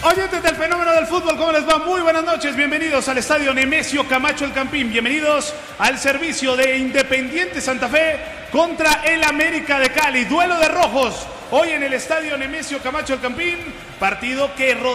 Oyentes del fenómeno del fútbol, ¿cómo les va? Muy buenas noches, bienvenidos al Estadio Nemesio Camacho El Campín, bienvenidos al servicio de Independiente Santa Fe contra el América de Cali, duelo de rojos, hoy en el Estadio Nemesio Camacho El Campín, partido que